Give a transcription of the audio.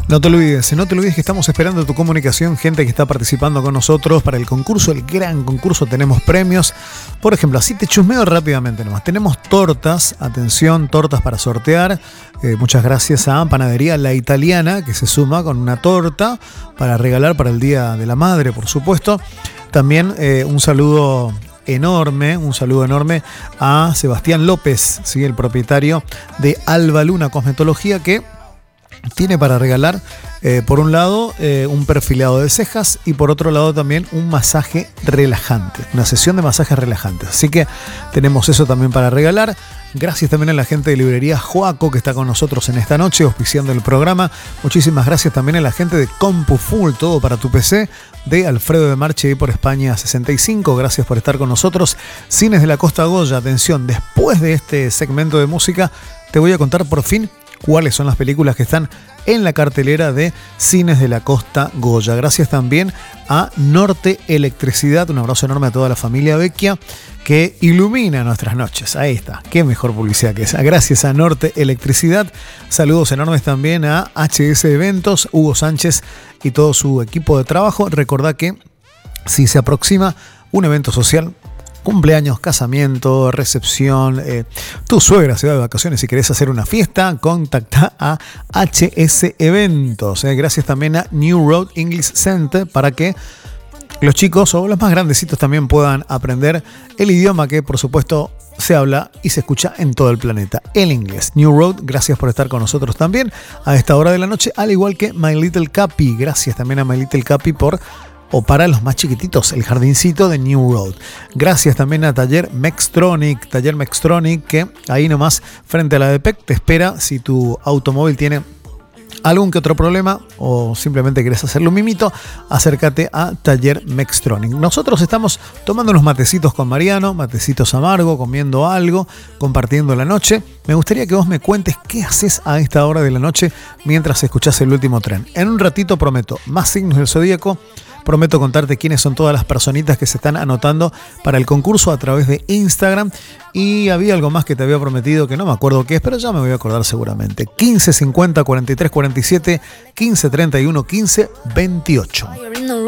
No te olvides que estamos esperando tu comunicación, gente que está participando con nosotros para el concurso, el gran concurso. Tenemos premios, por ejemplo, así te chusmeo rápidamente nomás. Tenemos tortas, atención, tortas para sortear. Muchas gracias a Panadería La Italiana, que se suma con una torta para regalar para el Día de la Madre, por supuesto. También un saludo enorme a Sebastián López, ¿sí? El propietario de Alba Luna Cosmetología, que tiene para regalar, por un lado, un perfilado de cejas y por otro lado también un masaje relajante, una sesión de masajes relajantes. Así que tenemos eso también para regalar. Gracias también a la gente de Librería Joaco que está con nosotros en esta noche auspiciando el programa. Muchísimas gracias también a la gente de CompuFull, todo para tu PC, de Alfredo de Marche y por España 65. Gracias por estar con nosotros. Cines de la Costa Goya, atención, después de este segmento de música te voy a contar por fin cuáles son las películas que están en la cartelera de Cines de la Costa Goya. Gracias también a Norte Electricidad, un abrazo enorme a toda la familia Vecchia que ilumina nuestras noches. Ahí está, qué mejor publicidad que esa. Gracias a Norte Electricidad. Saludos enormes también a HS Eventos, Hugo Sánchez y todo su equipo de trabajo. Recordá que si se aproxima un evento social, cumpleaños, casamiento, recepción, tu suegra se va de vacaciones y querés hacer una fiesta, contacta a HS Eventos. Gracias también a New Road English Center para que los chicos o los más grandecitos también puedan aprender el idioma que por supuesto se habla y se escucha en todo el planeta, el inglés. New Road, gracias por estar con nosotros también a esta hora de la noche, al igual que My Little Capi. Gracias también a My Little Capi para los más chiquititos, el jardincito de New Road. Gracias también a Taller Mextronic, que ahí nomás frente a la DPEC te espera si tu automóvil tiene algún que otro problema o simplemente querés hacerle un mimito, acércate a Taller Mextronic. Nosotros estamos tomando unos matecitos con Mariano, matecitos amargo, comiendo algo, compartiendo la noche. Me gustaría que vos me cuentes qué haces a esta hora de la noche mientras escuchás El Último Tren. En un ratito prometo más signos del zodíaco. Prometo contarte quiénes son todas las personitas que se están anotando para el concurso a través de Instagram. Y había algo más que te había prometido que no me acuerdo qué es, pero ya me voy a acordar seguramente. 15 50 43 47 15 31 15 28.